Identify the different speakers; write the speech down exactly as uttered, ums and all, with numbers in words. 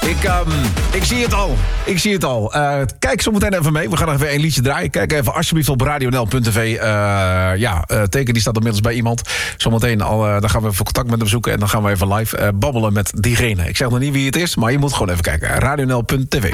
Speaker 1: Ik, um, ik zie het al. Ik zie het al. Uh, kijk zo meteen even mee. We gaan nog even een liedje draaien. Kijk even alsjeblieft op radionl punt tv. Uh, ja, uh, teken die staat inmiddels bij iemand. Zometeen al, uh, dan gaan we even contact met hem zoeken. En dan gaan we even live uh, babbelen met diegene. Ik zeg nog niet wie het is, maar je moet gewoon even kijken. radionl punt tv.